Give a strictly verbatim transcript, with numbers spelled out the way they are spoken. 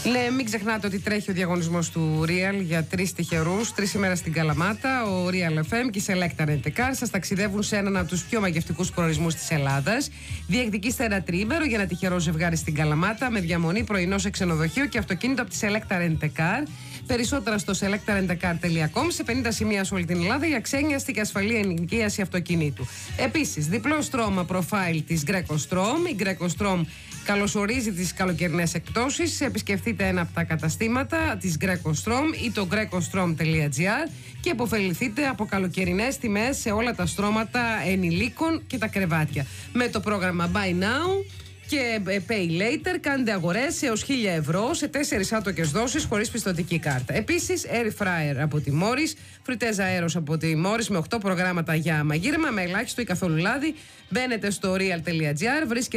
Ναι, μην ξεχνάτε ότι τρέχει ο διαγωνισμός του Real για τρεις τυχερούς, τρεις ημέρες στην Καλαμάτα. Ο Real εφ εμ και η Selecta Rent a Car σας ταξιδεύουν σε έναν από τους πιο μαγευτικούς προορισμούς της Ελλάδας. Διεκδικήστε ένα τριήμερο για ένα τυχερό ζευγάρι στην Καλαμάτα με διαμονή, πρωινό σε ξενοδοχείο και αυτοκίνητο από τη Selecta Rent a Car. Περισσότερα στο selecta rent a car τελεία com, σε πενήντα σημεία σε όλη την Ελλάδα για ξένιαστη και ασφαλή ενοικίαση αυτοκινήτου. Επίσης, διπλό στρώμα προφάιλ της Greco Strom. Η Greco Strom καλωσορίζει τις καλοκαιρινές εκπτώσεις. Επισκεφτείτε ένα από τα καταστήματα της Greco Strom ή το greco strom τελεία gr και αποφεληθείτε από καλοκαιρινές τιμές σε όλα τα στρώματα ενηλίκων και τα κρεβάτια. Με το πρόγραμμα Buy Now και Pay Later κάνετε αγορές έως χίλια ευρώ σε τέσσερις άτοκες δόσεις χωρίς πιστωτική κάρτα. Επίσης, Air Fryer από τη Morris, φρυτέζα αέρος από τη Morris με οκτώ προγράμματα για μαγείρεμα με ελάχιστο ή καθόλου λάδι. Μπαίνετε στο real τελεία gr, βρίσκετε